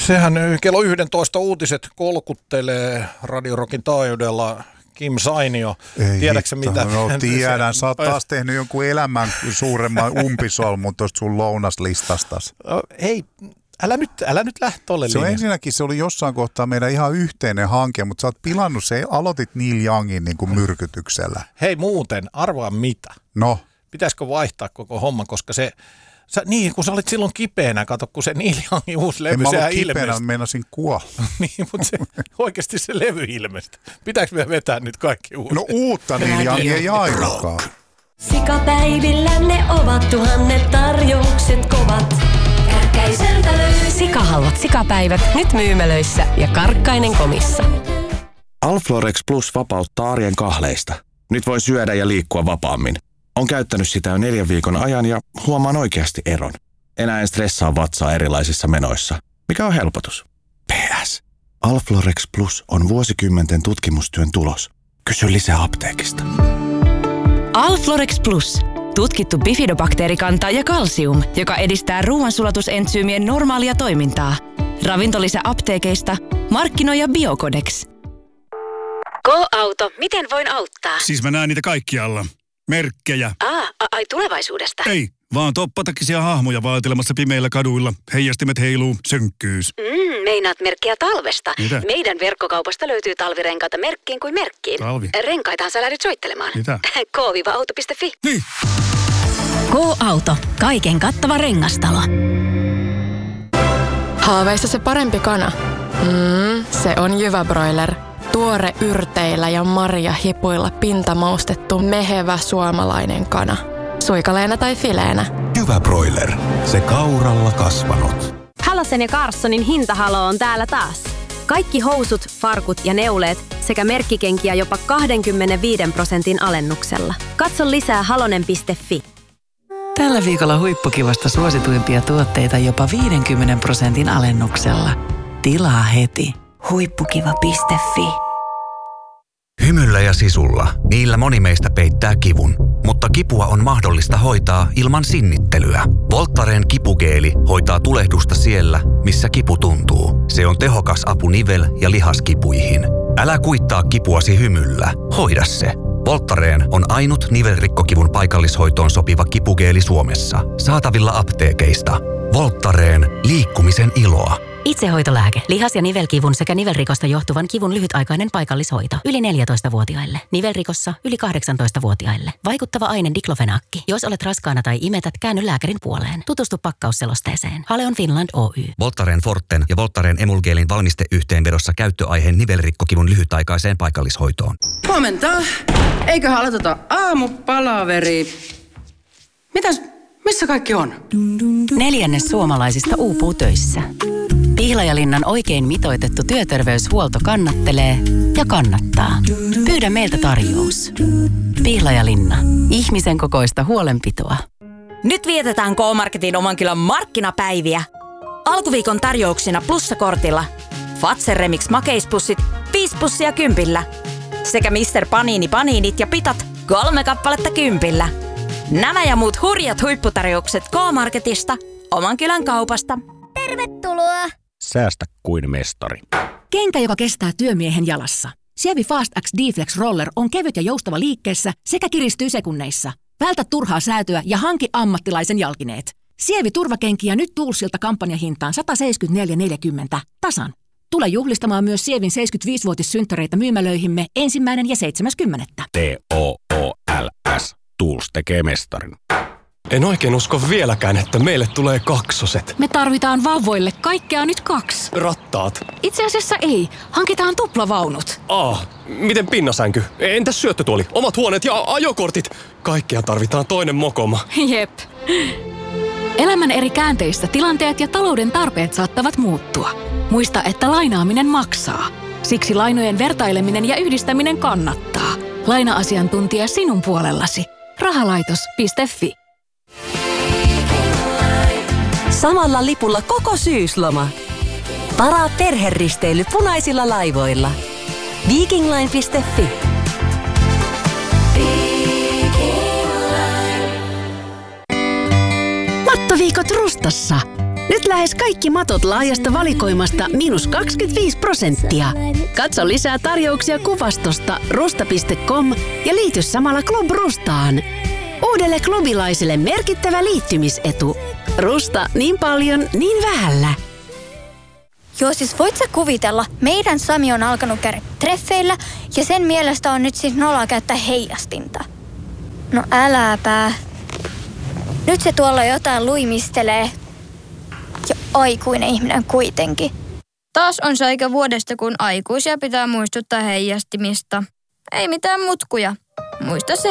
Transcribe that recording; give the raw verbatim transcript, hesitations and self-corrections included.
Sehän kello yksitoista uutiset kolkuttelee Radio Rockin taajuudella. Kim Sainio, tiedätkö mitä? No tiedän, sä oot taas tehnyt jonkun elämän suuremman umpisolmun tuosta sun lounaslistastasi. Hei, älä nyt, älä nyt lähde tolle Se on linjalle. ensinnäkin, se oli jossain kohtaa meidän ihan yhteinen hanke, mutta sä oot pilannut se, aloitit Neil Youngin niin kuin myrkytyksellä. Hei muuten, arvaa mitä? No? Pitäisikö vaihtaa koko homma, koska se... Sä, niin, kun sä olit silloin kipeänä, kato, kun se Neil Youngin uusi levy, sehän sehän ilmestyi. En mä ollut ilmestyi. kipeänä, meinasin kuolla. Niin, mutta se, oikeasti se levy ilmestyi. Pitääkö me vetää nyt kaikki uudet? No uutta Neil Youngia ei ainakaan. Sikapäivillä ne ovat tuhannet tarjoukset kovat. Kärkkäiseltä löytyy. Sikahalvat sikapäivät nyt myymälöissä ja Karkkainen komissa. Alflorex Plus vapauttaa arjen kahleista. Nyt voi syödä ja liikkua vapaammin. On käyttänyt sitä jo neljän viikon ajan ja huomaan oikeasti eron. Enää en stressaa vatsaa erilaisissa menoissa. Mikä on helpotus? P S. Alflorex Plus on vuosikymmenten tutkimustyön tulos. Kysy lisää apteekista. Alflorex Plus. Tutkittu bifidobakteerikanta ja kalsium, joka edistää ruoansulatusentsyymien normaalia toimintaa. Ravintolisä apteekeista. Markkinoija Biocodex. Go-auto, miten voin auttaa? Siis mä näen niitä kaikkialla. Merkkejä. Aa, ai tulevaisuudesta. Ei, vaan toppatakisia hahmoja vaatelemassa pimeillä kaduilla. Heijastimet heiluu, synkkyys. Mm, meinaat merkkiä talvesta. Mitä? Meidän verkkokaupasta löytyy talvirenkaita merkkiin kuin merkkiin. Talvi? Renkaitahan sä lähdyt soittelemaan. Mitä? K auto piste fi. Niin. Go-auto. Kaiken kattava rengastalo. Haaveissa se parempi kana? Mm, se on Jyvä Broiler. Tuore yrteillä ja marjahipuilla pintamaustettu mehevä suomalainen kana. Suikaleena tai fileenä. Jyvä Broiler. Se kauralla kasvanut. Halosen ja Carssonin hintahalo on täällä taas. Kaikki housut, farkut ja neuleet sekä merkkikenkiä jopa kaksikymmentäviisi prosentin alennuksella. Katso lisää halonen piste fi. Tällä viikolla huippukivasta suosituimpia tuotteita jopa viidenkymmenen prosentin alennuksella. Tilaa heti. huippukiva piste fi. Hymyllä ja sisulla. Niillä moni meistä peittää kivun. Mutta kipua on mahdollista hoitaa ilman sinnittelyä. Voltaren kipugeeli hoitaa tulehdusta siellä, missä kipu tuntuu. Se on tehokas apu nivel- ja lihaskipuihin. Älä kuittaa kipuasi hymyllä. Hoida se. Voltaren on ainut nivelrikkokivun paikallishoitoon sopiva kipugeeli Suomessa. Saatavilla apteekeista. Voltaren. Liikkumisen iloa. Itsehoitolääke. Lihas- ja nivelkivun sekä nivelrikosta johtuvan kivun lyhytaikainen paikallishoito. Yli neljätoistavuotiaille. Nivelrikossa yli kahdeksantoistavuotiaille. Vaikuttava aine diklofenaakki. Jos olet raskaana tai imetät, käänny lääkärin puoleen. Tutustu pakkausselosteeseen. Haleon Finland Oy. Voltaren Forten ja Voltaren Emulgeelin valmisteyhteenvedossa käyttöaiheen nivelrikkokivun lyhytaikaiseen paikallishoitoon. Huomenta. Eiköhän aloiteta aamupalaveri. Mitäs, missä kaikki on? Neljännes suomalaisista uupuu töissä. Pihlajalinnan oikein mitoitettu työterveyshuolto kannattelee ja kannattaa. Pyydä meiltä tarjous. Pihlajalinna. Ihmisen kokoista huolenpitoa. Nyt vietetään K-Marketin oman kylän markkinapäiviä. Alkuviikon tarjouksina plussakortilla. Fazer Remix makeispussit viisi pussia kympillä. Sekä mister Panini paniinit ja pitat kolme kappaletta kympillä. Nämä ja muut hurjat huipputarjoukset K-Marketista, oman kylän kaupasta. Tervetuloa! Säästä kuin mestari. Kenkä, joka kestää työmiehen jalassa. Sievi Fast X D-Flex Roller on kevyt ja joustava liikkeessä sekä kiristyy sekunneissa. Vältä turhaa säätöä ja hanki ammattilaisen jalkineet. Sievi turvakenkiä nyt Toolsilta kampanjahintaan sata seitsemänkymmentäneljä neljäkymmentä tasan. Tule juhlistamaan myös Sievin seitsemänkymmentäviisivuotissynttäreitä myymälöihimme ensimmäinen ja seitsemäs kymmenettä. T O O L S. Tools tekee mestarin. En oikein usko vieläkään, että meille tulee kaksoset. Me tarvitaan vauvoille kaikkea nyt kaksi. Rattaat. Itse asiassa ei. Hankitaan tuplavaunut. Ah, miten pinnasänky? Entäs syöttötuoli? Omat huoneet ja ajokortit? Kaikkea tarvitaan toinen mokoma. Jep. Elämän eri käänteissä tilanteet ja talouden tarpeet saattavat muuttua. Muista, että lainaaminen maksaa. Siksi lainojen vertaileminen ja yhdistäminen kannattaa. Laina-asiantuntija sinun puolellasi. Rahalaitos piste fi. Samalla lipulla koko syysloma. Varaa perheristeily punaisilla laivoilla. Vikingline piste fi. Mattoviikot Rustassa. Nyt lähes kaikki matot laajasta valikoimasta miinus kaksikymmentäviisi prosenttia. Katso lisää tarjouksia kuvastosta rusta piste com ja liity samalla Club Rustaan. Uudelle klubilaiselle merkittävä liittymisetu. Rusta niin paljon, niin vähällä. Joo, siis voit sä kuvitella, meidän Sami on alkanut käydä treffeillä ja sen mielestä on nyt siis noloa käyttää heijastinta. No äläpä. Nyt se tuolla jotain luimistelee. Ja aikuinen ihminen kuitenkin. Taas on se aika vuodesta, kun aikuisia pitää muistuttaa heijastimista. Ei mitään mutkuja. Muista se